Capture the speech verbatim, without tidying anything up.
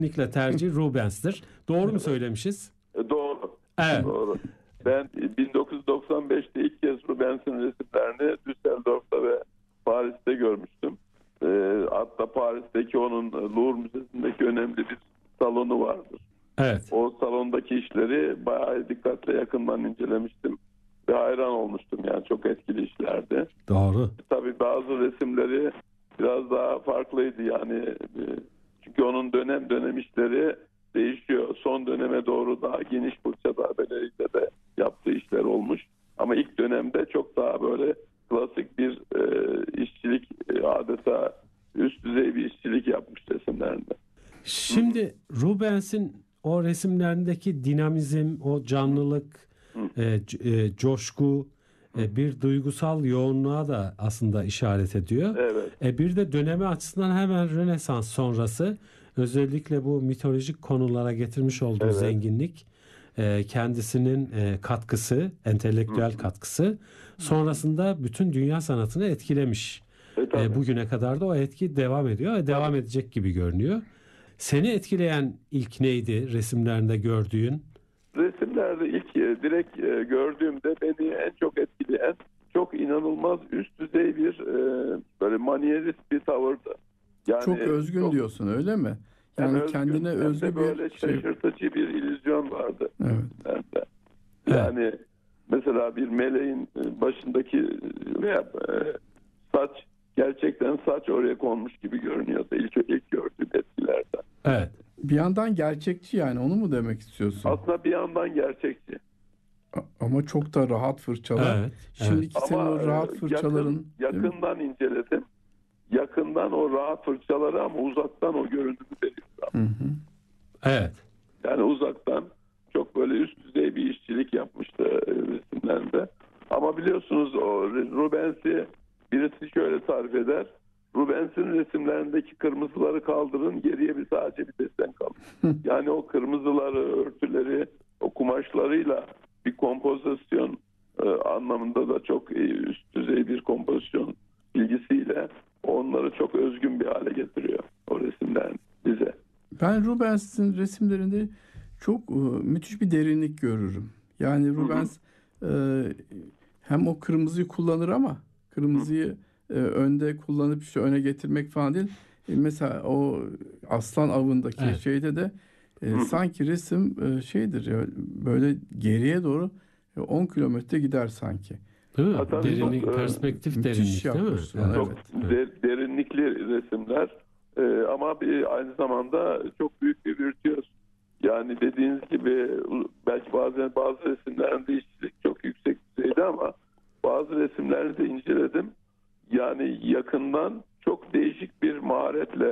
Kesinlikle tercih Rubens'tir. Doğru mu söylemişiz? E, doğru. Evet. Doğru. Ben bin dokuz yüz doksan beşte ilk kez Rubens'in resimlerini Düsseldorf'ta ve Paris'te görmüştüm. E, hatta Paris'teki onun Louvre Müzesi'ndeki önemli bir salonu vardır. Evet. O salondaki işleri bayağı dikkatle yakından incelemiştim ve hayran olmuştum. Yani çok etkili işlerdi. Doğru. Tabii bazı resimleri biraz daha farklıydı yani e, çünkü onun dönem dönem işleri değişiyor. Son döneme doğru daha geniş fırça darbeleriyle de yaptığı işler olmuş. Ama ilk dönemde çok daha böyle klasik bir e, işçilik, e, adeta üst düzey bir işçilik yapmış resimlerinde. Şimdi Rubens'in o resimlerindeki dinamizm, o canlılık, e, c- e, coşku, e, bir duygusal yoğunluğa da aslında işaret ediyor. Evet. E, bir de dönemi açısından hemen Rönesans sonrası özellikle bu mitolojik konulara getirmiş olduğu Evet. zenginlik, e, kendisinin e, katkısı, entelektüel katkısı sonrasında bütün dünya sanatını etkilemiş. E, tabii. E, bugüne kadar da o etki devam ediyor ve devam edecek gibi görünüyor. Seni etkileyen ilk neydi resimlerinde gördüğün? Resimlerde ilk e, direkt e, gördüğümde beni en çok etkileyen çok inanılmaz üst düzey bir e, böyle manierist bir tavırdı. Yani Çok özgün çok, diyorsun öyle mi? Yani hem özgün, kendine hem de özgü böyle bir şey. şaşırtıcı bir illüzyon vardı. Evet. Bende. Yani mesela bir meleğin başındaki veya e, saç gerçekten saç oraya konmuş gibi görünüyordu ilk, ilk gördüğüm etkilerden. Evet. Bir yandan gerçekçi yani onu mu demek istiyorsun? Aslında bir yandan gerçekçi. A- Ama çok da rahat fırçalar. Evet, Şimdiki senin Ama o rahat e, fırçaların yakın, değil mi? yakından inceledim. Yakından o rahat fırçaları ama uzaktan o görünümü veriyor. Hı hı. Evet. Yani uzaktan çok böyle üst düzey bir işçilik yapmıştı e, resimlerinde. Ama biliyorsunuz o Rubens'i birisi şöyle tarif eder. Rubens'in resimlerindeki kırmızıları kaldırın, geriye bir sadece bir desen kalır. Yani o kırmızıları, örtüleri, o kumaşlarıyla bir kompozisyon e, anlamında da çok e, üst düzey bir kompozisyon bilgisiyle onları çok özgün bir hale getiriyor o resimlerin bize. Ben Rubens'in resimlerinde çok e, müthiş bir derinlik görürüm. Yani Rubens e, hem o kırmızıyı kullanır ama kırmızıyı e, önde kullanıp işte öne getirmek falan değil. E, mesela o aslan avındaki Evet. şeyde de e, sanki resim e, şeydir ya, böyle geriye doğru e, on kilometre gider sanki. Değil mi? Hatta Derinlik, çok, e, perspektif müthiş derinlik değil mi? yapmışsın, Evet. Çok Evet. de- derinlikli resimler Ee, ama bir aynı zamanda çok büyük bir virtüöz. Yani dediğiniz gibi belki bazen bazı resimlerinde işçilik çok yüksek düzeyde ama bazı resimlerini de inceledim. Yani yakından çok değişik bir maharetle